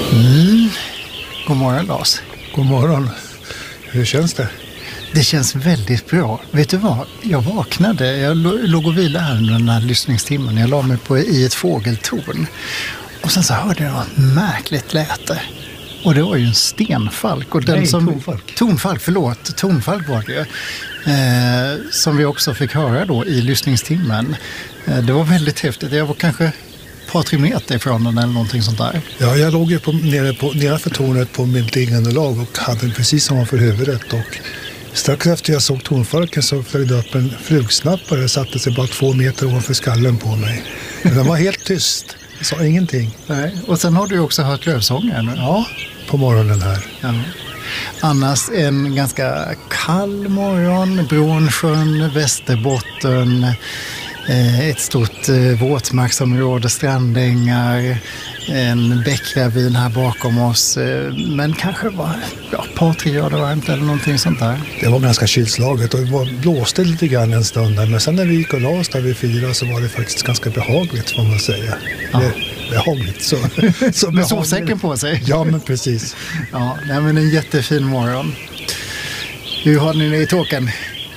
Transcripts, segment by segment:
God morgon, Lars. God morgon. Hur känns det? Det känns väldigt bra. Vet du vad? Jag vaknade. Jag låg och vilade här under den här lyssningstimmen. Jag la mig i ett fågeltorn. Och sen så hörde jag något märkligt läte. Och det var ju en stenfalk. Och den tonfalk. Tonfalk var det ju. Som vi också fick höra då i lyssningstimmen. Det var väldigt häftigt. Jag var kanske ett par 3 meter ifrån den eller någonting sånt där. Ja, jag låg ju nedanför tornet på mitt liggande lag och hade den precis ovanför huvudet. Och strax efter jag såg tonfalken så flög det upp en flugsnappare och satte sig bara 2 meter ovanför skallen på mig. Men den var helt tyst. Jag sa ingenting. Nej. Och sen har du också hört lövsånger nu. Ja, på morgonen här. Ja. Annars en ganska kall morgon. Brånsjön, Västerbotten, ett stort våtmarksområde, strandängar, en bäckravin här bakom oss. Men kanske var ett par 3 grader varmt eller någonting sånt där. Det var ganska kylslaget och det blåste lite grann en stund där. Men sen när vi gick och la oss där vid 4 så var det faktiskt ganska behagligt, får man säga. Ja. Behagligt. Så med sovsäcken på sig. Ja, men precis. Ja, men en jättefin morgon. Hur har ni det i Tåkern?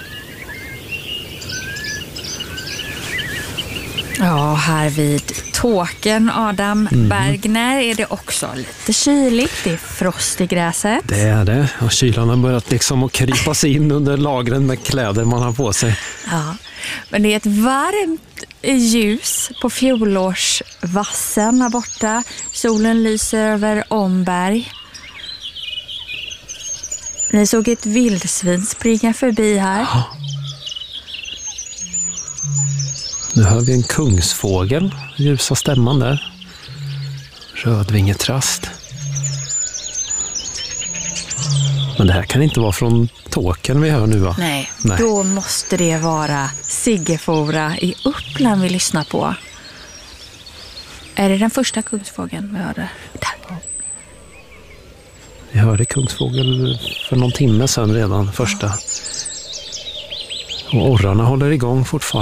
Ja, här vid Tåkern, Adam Bergner, är det också lite kyligt. Det är frost i gräset. Det är det. Och kylan har börjat liksom att krypa sig in under lagren med kläder man har på sig. Ja, men det är ett varmt ljus på fjolårsvassen här borta. Solen lyser över Omberg. Ni såg ett vildsvin springa förbi här. Ja. Nu hör vi en kungsfågel, ljusa stämman där. Rödvingetrast. Men det här kan inte vara från Tåkern vi hör nu, va? Nej, då måste det vara Siggefora i Uppland vi lyssnar på. Är det den första kungsfågeln vi hörde? Där. Vi hörde kungsfågel för någon timme sedan redan, första. Och orrarna håller igång fortfarande.